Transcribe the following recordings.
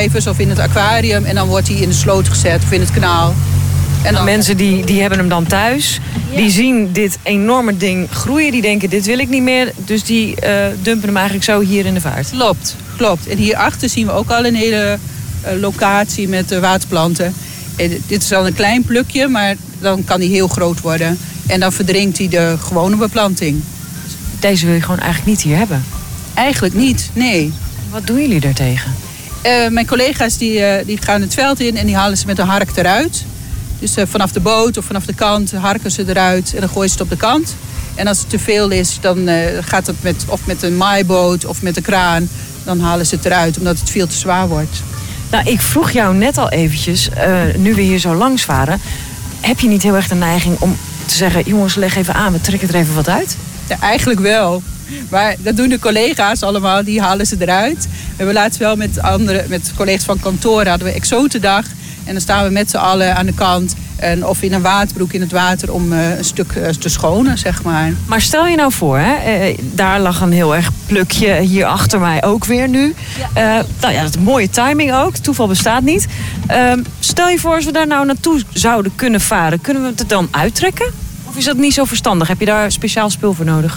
vijvers of in het aquarium. En dan wordt hij in de sloot gezet of in het kanaal. En dan mensen die hebben hem dan thuis. Ja. Die zien dit enorme ding groeien. Die denken, dit wil ik niet meer. Dus die dumpen hem eigenlijk zo hier in de vaart. Klopt. En hierachter zien we ook al een hele locatie met waterplanten. En dit is al een klein plukje, maar dan kan hij heel groot worden. En dan verdrinkt hij de gewone beplanting. Deze wil je gewoon eigenlijk niet hier hebben? Eigenlijk niet, nee. Wat doen jullie daartegen? Mijn collega's die gaan het veld in en die halen ze met een hark eruit. Dus vanaf de boot of vanaf de kant harken ze eruit en dan gooien ze het op de kant. En als het te veel is, dan gaat het met een maaiboot of met een kraan. Dan halen ze het eruit, omdat het veel te zwaar wordt. Nou, ik vroeg jou net al eventjes, nu we hier zo langs varen. Heb je niet heel erg de neiging om te zeggen, jongens, leg even aan, we trekken er even wat uit? Ja, eigenlijk wel. Maar dat doen de collega's allemaal, die halen ze eruit. We hebben laatst wel met collega's van kantoor hadden we exotendag. En dan staan we met z'n allen aan de kant. Of in een waterbroek in het water om een stuk te schonen, zeg maar. Maar stel je nou voor, hè, daar lag een heel erg plukje hier achter mij ook weer nu. Ja. Nou ja, dat is een mooie timing ook. Toeval bestaat niet. Stel je voor, als we daar nou naartoe zouden kunnen varen. Kunnen we het dan uittrekken? Of is dat niet zo verstandig? Heb je daar speciaal spul voor nodig?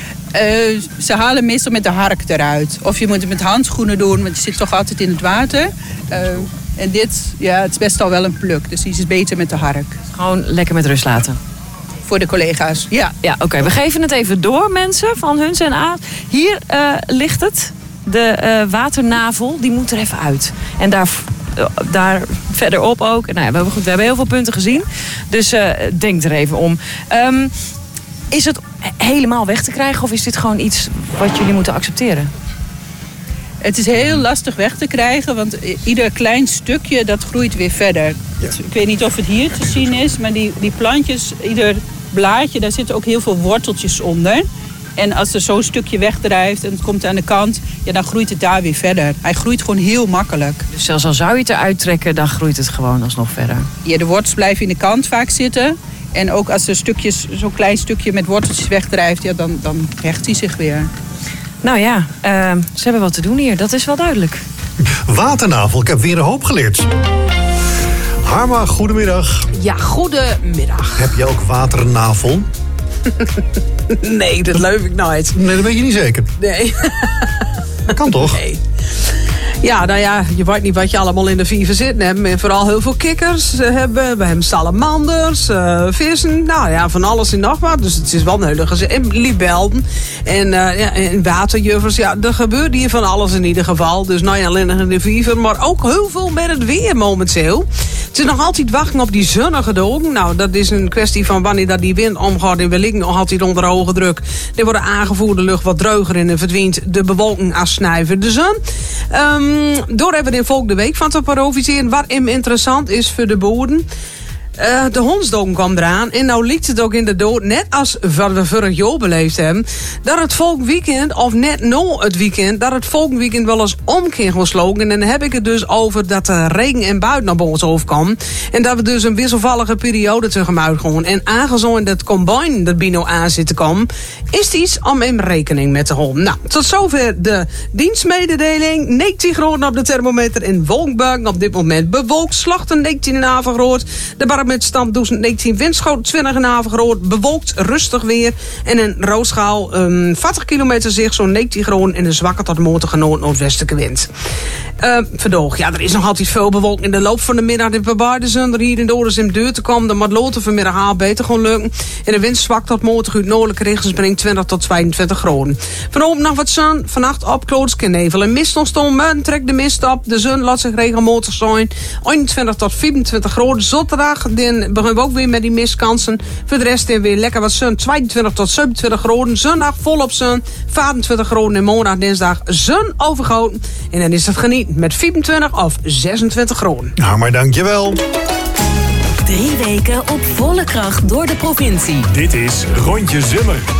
Ze halen meestal met de hark eruit. Of je moet het met handschoenen doen, want je zit toch altijd in het water. En dit, ja, het is best al wel een pluk. Dus die is beter met de hark. Gewoon lekker met rust laten. Voor de collega's, ja. Ja, oké. We geven het even door, mensen, van Huns en Aard. Hier ligt het. De waternavel, die moet er even uit. En daar verderop ook. Nou ja, we hebben heel veel punten gezien. Dus denk er even om. Is het helemaal weg te krijgen of is dit gewoon iets wat jullie moeten accepteren? Het is heel lastig weg te krijgen, want ieder klein stukje dat groeit weer verder. Ja. Ik weet niet of het hier te zien is, maar die plantjes, ieder blaadje, daar zitten ook heel veel worteltjes onder. En als er zo'n stukje wegdrijft en het komt aan de kant, ja, dan groeit het daar weer verder. Hij groeit gewoon heel makkelijk. Dus zelfs al zou je het eruit trekken, dan groeit het gewoon alsnog verder? Ja, de wortels blijven in de kant vaak zitten. En ook als er zo'n klein stukje met worteltjes wegdrijft, ja, dan hecht hij zich weer. Nou ja, ze hebben wat te doen hier, dat is wel duidelijk. Waternavel, ik heb weer een hoop geleerd. Harma, goedemiddag. Ja, goedemiddag. Heb je ook waternavel? Nee, dat leuf ik nooit. Nee, dat weet je niet zeker. Nee. Dat kan toch? Nee. Ja, nou ja, je weet niet wat je allemaal in de vieven zitten hebt. En vooral heel veel kikkers hebben. We hebben salamanders, vissen. Nou ja, van alles en nog wat. Dus het is wel nuttig. En libellen. En waterjuffers. Ja, er gebeurt hier van alles in ieder geval. Dus nou ja, alleen nog in de vieven. Maar ook heel veel met het weer momenteel. Het is nog altijd wachten op die zonnige dagen. Nou, dat is een kwestie van wanneer dat die wind omgaat. En we liggen nog altijd onder hoge druk. Er wordt aangevoerde lucht wat droger en er verdwijnt de bewolking als snuiven de zon. Door hebben we in volgende week van te paroviseren wat interessant is voor de boeren. De hondsdom kwam eraan. En nou liet het ook in de dood, net als wat we vorig jaar beleefd hebben, dat het volgweekend, of net na het weekend, dat het volgweekend wel eens om kan gesloten. En dan heb ik het dus over dat de regen en buiten naar ons overkomt. En dat we dus een wisselvallige periode tegemoet gaan. En aangezien dat combine dat bino aan zit te komen, is het iets om in rekening met te houden. Nou, tot zover de dienstmededeling. 19 graden op de thermometer in wolkbuien. Op dit moment bewolkt, slachten 19 graden. De barometerstand doet 19 windschoten, 20 graden. Bewolkt, rustig weer. En een roodschaal 40 kilometer zicht, zo'n 19 graden. En een zwakke tot matige noordwestelijke wind. Verdoog, ja, er is nog altijd veel bewolking. In de loop van de middag de bebaarde zon er hier in de Oorlog deur te komen. De matloten vanmiddag haal beter gewoon lukken. En de wind zwak tot matig uit noordelijke richting brengt 20 tot 22 graden. Vanavond nog wat zon, vannacht opkloots, nevel en mist ontstaan. Morgen trekt de mist op, de zon laat zich regelmatig zijn. 21 tot 24 graden. Zondag beginnen we ook weer met die mistkansen. Voor de rest weer lekker wat zon, 22 tot 27 graden. Zondag volop zon, 24 graden. En maandag, dinsdag zon overgoten. En dan is het genieten met 24 of 26 graden. Nou, maar dankjewel. 3 weken op volle kracht door de provincie. Dit is Rondje Zummer.